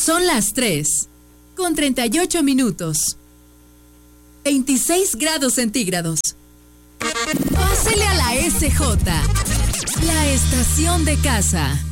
Son las 3:38. 26 grados centígrados. Pásele a la SJ, la estación de casa.